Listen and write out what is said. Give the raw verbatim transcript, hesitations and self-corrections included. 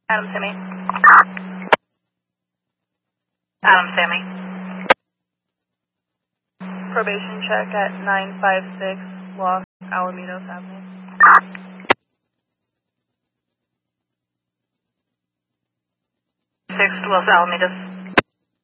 Adam Sammy. Adam Sammy. Probation check at nine five six Los Alamitos Avenue. six Los Alamitos.